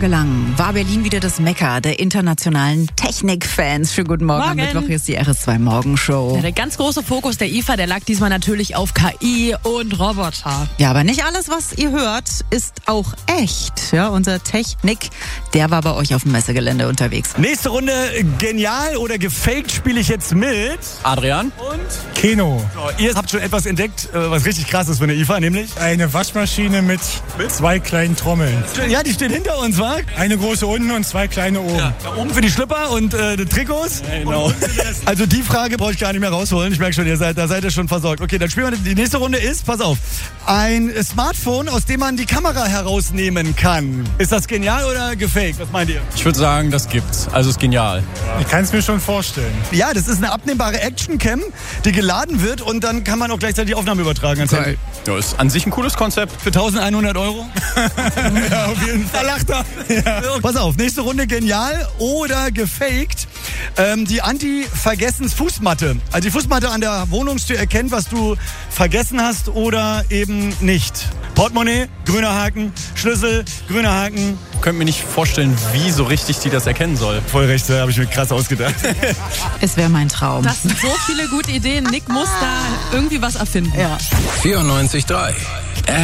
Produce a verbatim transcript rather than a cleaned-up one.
Tage lang war Berlin wieder das Mekka der internationalen Technikfans. Schönen guten Morgen. Am Morgen. Mittwoch hier ist die R S zwei Morgenshow. Ja, der ganz große Fokus der I F A, der lag diesmal natürlich auf K I und Roboter. Ja, aber nicht alles, was ihr hört, ist auch echt. Ja, unser Technik, der war bei euch auf dem Messegelände unterwegs. Nächste Runde, genial oder gefaked, spiele ich jetzt mit Adrian. und Keno. So, ihr habt schon etwas entdeckt, äh, was richtig krass ist für eine I F A, nämlich? Eine Waschmaschine mit zwei kleinen Trommeln. Ja, die steht hinter uns, wa? Eine große unten und zwei kleine oben. Ja, da oben für die Schlüpper und äh, die Trikots. Ja, genau. Also die Frage brauche ich gar nicht mehr rausholen. Ich merke schon, ihr seid, da seid ihr schon versorgt. Okay, dann spielen wir. Die nächste Runde ist, pass auf, ein Smartphone, aus dem man die Kamera herausnehmen kann. Ist das genial oder gefaked? Was meint ihr? Ich würde sagen, das gibt's. Also ist genial. Ich kann es mir schon vorstellen. Ja, das ist eine abnehmbare Actioncam, die geladen wird und dann kann man auch gleichzeitig die Aufnahme übertragen. ans Handy. Ja, ist an sich ein cooles Konzept. Für eintausendeinhundert Euro? Ja, auf jeden Da Fall. lacht er. Ja. Pass auf, nächste Runde genial oder gefaked. Ähm, die Anti-Vergessens-Fußmatte. Also die Fußmatte an der Wohnungstür erkennt, was du vergessen hast oder eben nicht. Portemonnaie, grüner Haken. Schlüssel, grüner Haken. Ich könnte mir nicht vorstellen, wie so richtig die das erkennen soll. Voll recht, da habe ich mir krass ausgedacht. Es wäre mein Traum. Das sind so viele gute Ideen. Nick muss da irgendwie was erfinden. ja. vierundneunzig Komma drei